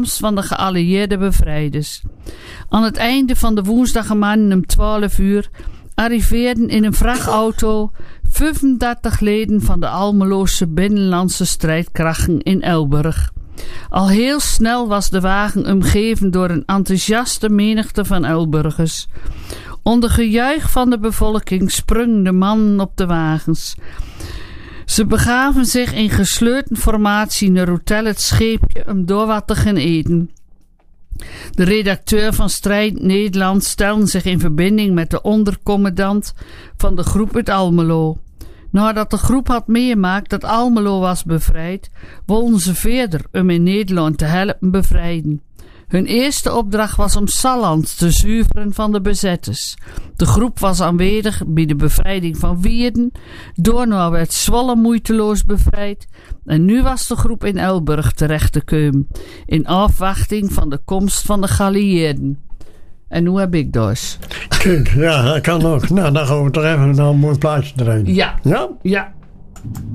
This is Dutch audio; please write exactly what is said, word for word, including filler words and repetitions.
komst van de geallieerde bevrijders. Aan het einde van de woensdagmorgen om twaalf uur arriveerden in een vrachtauto vijfendertig leden van de Almeloze binnenlandse strijdkrachten in Elburg. Al heel snel was de wagen omgeven door een enthousiaste menigte van Elburgers. Onder gejuich van de bevolking sprongen de mannen op de wagens. Ze begaven zich in gesleurde formatie naar hotel Het Scheepje om door wat te gaan eten. De redacteur van Strijd Nederland stelde zich in verbinding met de ondercommandant van de groep uit Almelo. Nadat de groep had meegemaakt dat Almelo was bevrijd, wilden ze verder om in Nederland te helpen bevrijden. Hun eerste opdracht was om Salland te zuiveren van de bezetters. De groep was aanwezig bij de bevrijding van Wierden. Doornau werd Zwolle moeiteloos bevrijd. En nu was de groep in Elburg terecht te komen, in afwachting van de komst van de geallieerden. En nu heb ik dus. Kijk, ja, dat kan ook. Nou, dan gaan we toch even naar een mooi plaatje erin. Ja. Ja? Ja.